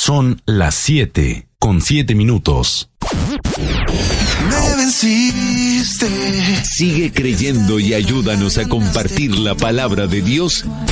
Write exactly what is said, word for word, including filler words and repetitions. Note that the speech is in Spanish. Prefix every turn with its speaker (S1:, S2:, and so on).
S1: Son las siete, con siete minutos.
S2: Me venciste.
S3: Sigue creyendo y ayúdanos a compartir la palabra de Dios